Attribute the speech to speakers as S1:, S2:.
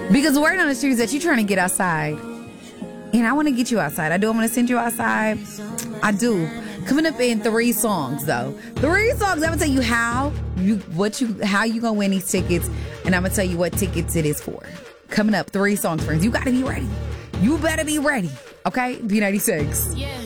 S1: Because the word on the street is that you're trying to get outside. And I want to get you outside. I do. I'm going to send you outside. I do. Coming up in 3 songs, though. 3 songs. I'm going to tell you how you going to win these tickets. And I'm going to tell you what tickets it is for. Coming up, 3 songs, friends. You got to be ready. You better be ready. Okay? B96.
S2: Yeah.